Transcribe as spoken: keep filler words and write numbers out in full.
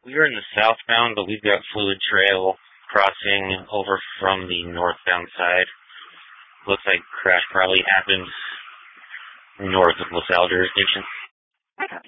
We are in the southbound, but we've got fluid trail crossing over from the northbound side. Looks like crash probably happened north of LaSalle jurisdiction. I copy.